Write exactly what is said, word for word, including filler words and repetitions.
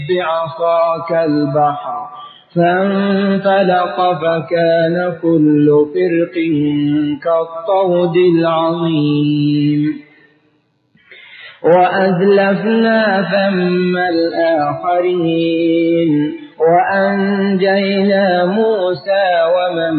بعصاك البحر فانفلق فكان كل فرق كالطود العظيم وأزلفنا ثم الآخرين وأنجينا موسى ومن